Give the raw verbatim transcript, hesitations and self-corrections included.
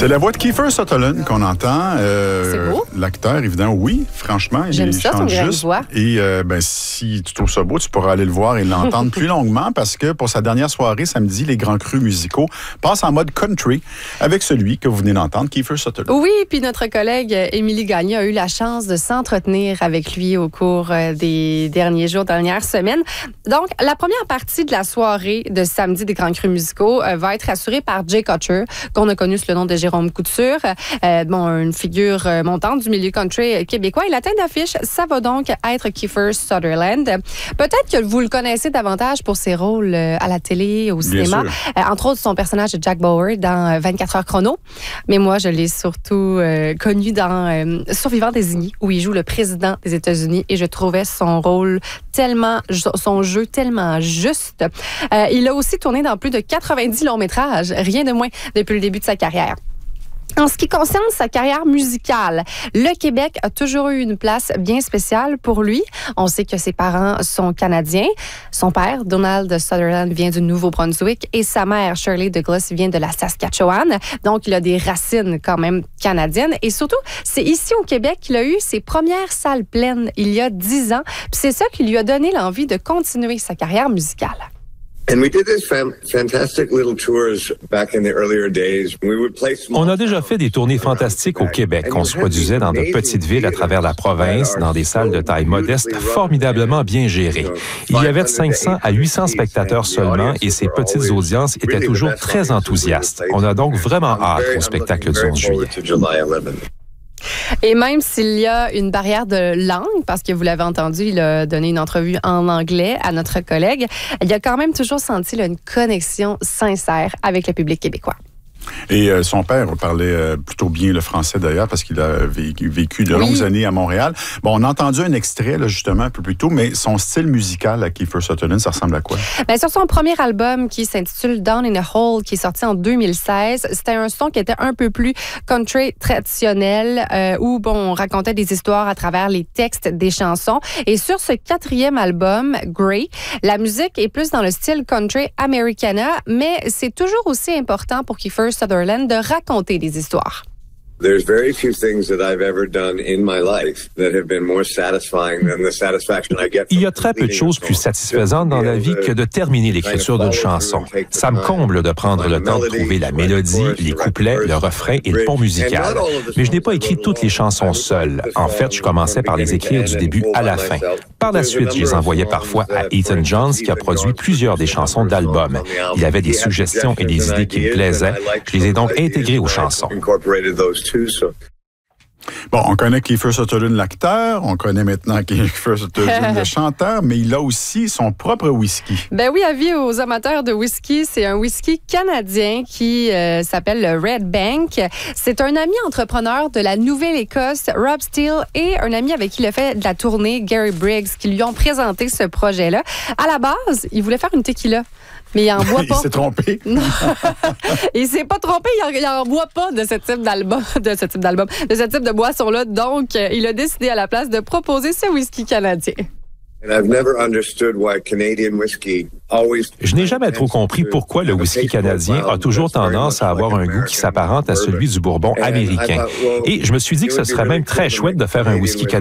C'est la voix de Kiefer Sutherland qu'on entend. Euh, C'est beau. L'acteur, évidemment, oui, franchement. J'aime il ça, chante son grain de juste. voix. Et euh, ben, si tu trouves ça beau, tu pourras aller le voir et l'entendre plus longuement parce que pour sa dernière soirée, samedi, les Grands Crus musicaux passent en mode country avec celui que vous venez d'entendre, Kiefer Sutherland. Oui, puis notre collègue Émilie Gagné a eu la chance de s'entretenir avec lui au cours des derniers jours, dernières semaines. Donc, la première partie de la soirée de samedi des Grands Crus musicaux euh, va être assurée par Jay Kutcher, qu'on a connu sous le nom de Jérôme Couture, euh, bon, une figure euh, montante du milieu country québécois. Et la tête d'affiche, ça va donc être Kiefer Sutherland. Peut-être que vous le connaissez davantage pour ses rôles euh, à la télé, au cinéma, euh, entre autres son personnage de Jack Bauer dans euh, vingt-quatre heures chrono. Mais moi, je l'ai surtout euh, connu dans euh, Survivants désigné, où il joue le président des États-Unis et je trouvais son rôle tellement, son jeu tellement juste. Euh, il a aussi tourné dans plus de quatre-vingt-dix longs métrages, rien de moins, depuis le début de sa carrière. En ce qui concerne sa carrière musicale, le Québec a toujours eu une place bien spéciale pour lui. On sait que ses parents sont canadiens. Son père, Donald Sutherland, vient du Nouveau-Brunswick et sa mère, Shirley Douglas, vient de la Saskatchewan. Donc, il a des racines quand même canadiennes. Et surtout, c'est ici au Québec qu'il a eu ses premières salles pleines il y a dix ans. Puis c'est ça qui lui a donné l'envie de continuer sa carrière musicale. On a déjà fait des tournées fantastiques au Québec. On se produisait dans de petites villes à travers la province, dans des salles de taille modeste, formidablement bien gérées. Il y avait de cinq cents à huit cents spectateurs seulement et ces petites audiences étaient toujours très enthousiastes. On a donc vraiment hâte au spectacle du onze juillet. Et même s'il y a une barrière de langue, parce que vous l'avez entendu, il a donné une entrevue en anglais à notre collègue, il a quand même toujours senti là, une connexion sincère avec le public québécois. Et euh, son père parlait euh, plutôt bien le français d'ailleurs parce qu'il a vécu, vécu de longues oui. années à Montréal. Bon, on a entendu un extrait là, justement un peu plus tôt, mais son style musical à Kiefer Sutherland, ça ressemble à quoi? Bien, sur son premier album qui s'intitule Down in a Hole, qui est sorti en deux mille seize, c'était un son qui était un peu plus country traditionnel euh, où bon, on racontait des histoires à travers les textes des chansons. Et sur ce quatrième album, Grey, la musique est plus dans le style country americana, mais c'est toujours aussi important pour Kiefer Sutherland de raconter des histoires. There's very few things that I've ever done in my life that have been more satisfying than the satisfaction I get. Il y a très peu de choses plus satisfaisantes dans la vie que de terminer l'écriture d'une chanson. Ça me comble de prendre le temps de trouver la mélodie, les couplets, le refrain et le pont musical. Mais je n'ai pas écrit toutes les chansons seul. En fait, je commençais par les écrire du début à la fin. Par la suite, je les envoyais parfois à Ethan Johns, qui a produit plusieurs des chansons d'album. Il avait des suggestions et des idées qui me plaisaient. Je les ai donc intégrées aux chansons. Bon, on connaît Kiefer Sutherland, l'acteur. On connaît maintenant Kiefer Sutherland, le chanteur, mais il a aussi son propre whisky. Ben oui, avis aux amateurs de whisky, c'est un whisky canadien qui euh, s'appelle le Red Bank. C'est un ami entrepreneur de la Nouvelle-Écosse, Rob Steele, et un ami avec qui il a fait de la tournée, Gary Briggs, qui lui ont présenté ce projet-là. À la base, il voulait faire une tequila. Mais il en boit pas. Il s'est trompé. Non. Il s'est pas trompé, il en, en boit pas de ce type d'album, de ce type d'album, de ce type de boisson-là. Donc, il a décidé à la place de proposer ce whisky canadien. Je n'ai jamais trop compris pourquoi le whisky canadien a toujours tendance à avoir un goût qui s'apparente à celui du bourbon américain. Et je me suis dit que ce serait même très chouette de faire un whisky canadien